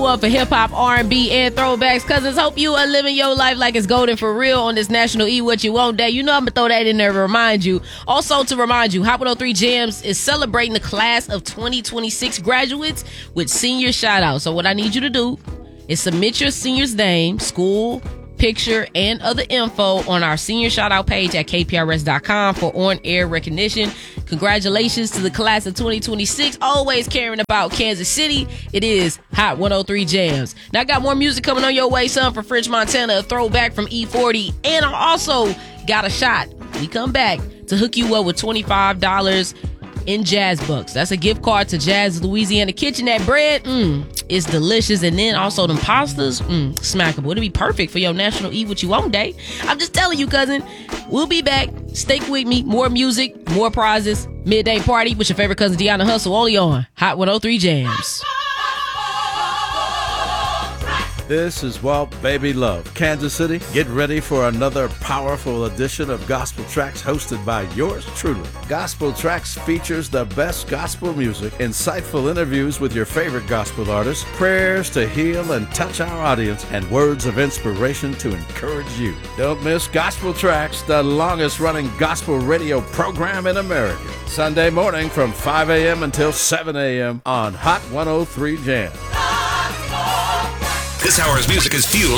one for hip-hop, R&B, and throwbacks. Cousins, hope you are living your life like it's golden for real on this National Eat What You Want Day. You know I'm going to throw that in there to remind you. Also, to remind you, Hot 103 Jams is celebrating the class of 2026 graduates with senior shout-outs. So what I need you to do is submit your senior's name, school, picture, and other info on our senior shout-out page at kprs.com for on-air recognition. Congratulations to the class of 2026, always caring about Kansas City. It is Hot 103 Jams. Now, I got more music coming on your way, son, for French Montana, a throwback from E40, and I also got a shot. We come back to hook you up with $25 in Jazz Bucks. That's a gift card to Jazz Louisiana Kitchen. That bread, it's delicious. And then also them pastas, smackable. It'll be perfect for your National Eat What You Want Day. I'm just telling you, cousin. We'll be back. Stick with me. More music, more prizes. Midday Party with your favorite cousin Deanna Hustle, only on Hot 103 Jams. This is Walt Baby Love. Kansas City, get ready for another powerful edition of Gospel Tracks hosted by yours truly. Gospel Tracks features the best gospel music, insightful interviews with your favorite gospel artists, prayers to heal and touch our audience, and words of inspiration to encourage you. Don't miss Gospel Tracks, the longest running gospel radio program in America. Sunday morning from 5 a.m. until 7 a.m. on Hot 103 Jam. This hour's music is fueled